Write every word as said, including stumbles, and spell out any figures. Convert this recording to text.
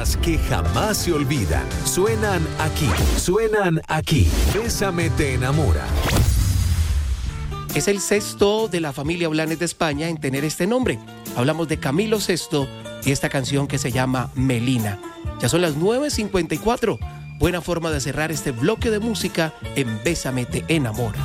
baladas que jamás se olvidan. Suenan aquí, suenan aquí. Bésame te enamora. Es el sexto de la familia Blanes de España en tener este nombre. Hablamos de Camilo Sesto y esta canción que se llama Melina. Ya son las nueve cincuenta y cuatro. Buena forma de cerrar este bloque de música en Bésame te enamora.